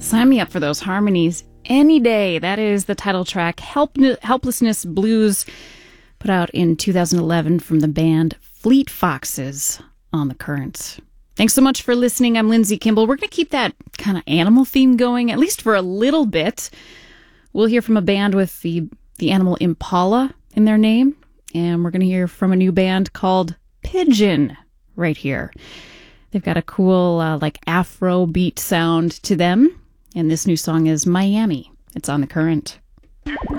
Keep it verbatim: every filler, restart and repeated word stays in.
Sign me up for those harmonies any day. That is the title track, Help- Helplessness Blues, put out in two thousand eleven from the band Fleet Foxes on The Current. Thanks so much for listening. I'm Lindsay Kimball. We're going to keep that kind of animal theme going, at least for a little bit. We'll hear from a band with the, the animal impala in their name, and we're going to hear from a new band called Pigeon right here. They've got a cool, uh, like, Afro beat sound to them, and this new song is Miami. It's on The Current.